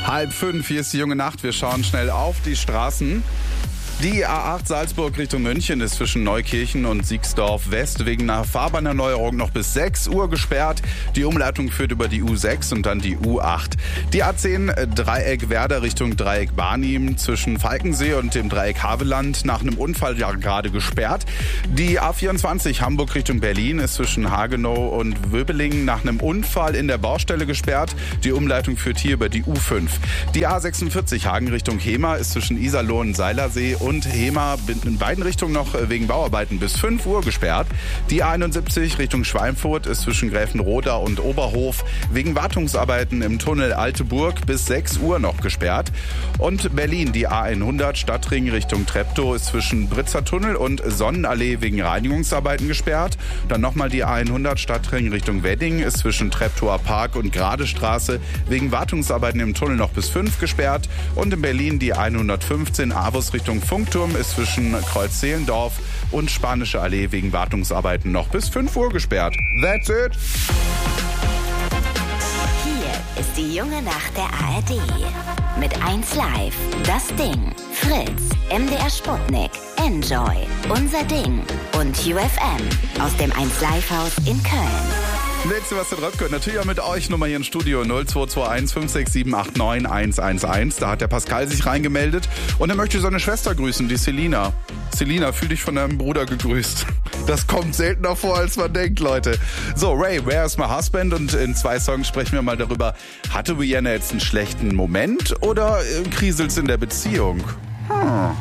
4:30, hier ist die junge Nacht. Wir schauen schnell auf die Straßen. Die A8 Salzburg Richtung München ist zwischen Neukirchen und Siegsdorf West wegen einer Fahrbahnerneuerung noch bis 6 Uhr gesperrt. Die Umleitung führt über die U6 und dann die U8. Die A10 Dreieck Werder Richtung Dreieck Barnim zwischen Falkensee und dem Dreieck Havelland nach einem Unfall ja gerade gesperrt. Die A24 Hamburg Richtung Berlin ist zwischen Hagenow und Wöbelingen nach einem Unfall in der Baustelle gesperrt. Die Umleitung führt hier über die U5. Die A46 Hagen Richtung Hemer ist zwischen Iserlohn und Seilersee und Hemer in beiden Richtungen noch wegen Bauarbeiten bis 5 Uhr gesperrt. Die A71 Richtung Schweinfurt ist zwischen Gräfenroda und Oberhof wegen Wartungsarbeiten im Tunnel Alteburg bis 6 Uhr noch gesperrt. Und Berlin, die A100 Stadtring Richtung Treptow ist zwischen Britzer Tunnel und Sonnenallee wegen Reinigungsarbeiten gesperrt. Dann nochmal die A100 Stadtring Richtung Wedding ist zwischen Treptower Park und Gradestraße wegen Wartungsarbeiten im Tunnel noch bis 5 gesperrt. Und in Berlin die 115 Avus Richtung Funkturm ist zwischen Kreuz-Zehlendorf und Spanische Allee wegen Wartungsarbeiten noch bis 5 Uhr gesperrt. That's it. Hier ist die junge Nacht der ARD. Mit 1 Live, Das Ding, Fritz, MDR Sputnik, Enjoy, Unser Ding und UFM aus dem 1 Live Haus in Köln. Willst du was da drauf gehört? Natürlich auch mit euch. Nummer hier im Studio 0221 567 89 111. Da hat der Pascal sich reingemeldet und er möchte seine Schwester grüßen, die Selina. Selina, fühl dich von deinem Bruder gegrüßt. Das kommt seltener vor, als man denkt, Leute. So, Ray, Where is my husband? Und in 2 Songs sprechen wir mal darüber, hatte Rihanna jetzt einen schlechten Moment oder kriselt's in der Beziehung?